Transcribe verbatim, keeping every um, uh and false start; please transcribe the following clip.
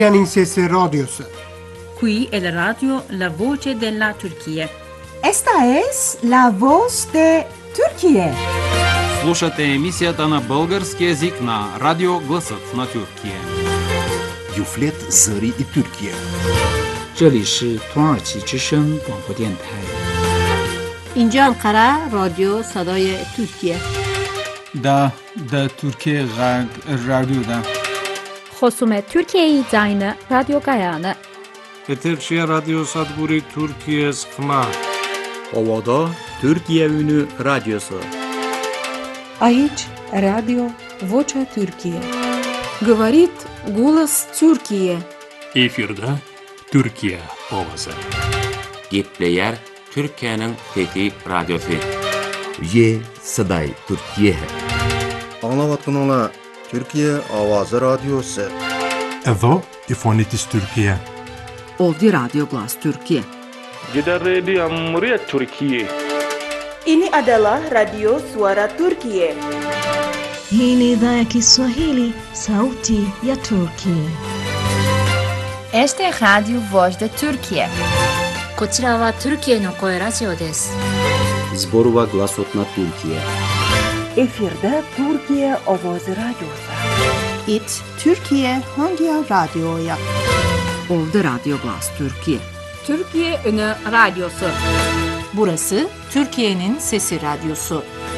Türkiye'nin Sesi Radyosu. Qui è la radio La Voce della Turchia. Esta es la voz de Turquía. Слушате емисията на български език на Радио Гласът на Türkiye. Юфлет Зări и Türkiye. 这里是土耳其之声广播电台。 اینجا انقره رادیو صدای ترکیه. دا دا Türkiye Radyo'da. خصوم ترکیه زاین رادیو گایانه. Eterçiye Radyo Sadburi Türkiye Sıkma. Ovada Türkiye Ünü Radyosu. Aici Radio Vocea Türkiye. Говорит голос Türkiye. Efirde Türkiye ovası. Gepleyer Türkiye'nin Fethi Radyosu. Ye Saday Türkiye. Anlavatın ola Türkiye Avazı Radyosu. Evo İfonitis Türkiye. Ovdje Radio Glas Türkiye. Jeda Radio Muryat Türkiye. Ini adalah Radio Suara Turkiye. Hii ni idhaa ya Kiswahili, Sauti ya Turkiye. Este es Radio Voz de Turkiye. こちらはトルキエの声ラジオです。 Zborova Glasot na Türkiye. Efirde Türkiye Avazı Radyosu. It Türkiye Hangi Radyo'ya? Ovdje Radio Glas Türkiye. Türkiye Ünü Radyosu. Burası Türkiye'nin Sesi Radyosu.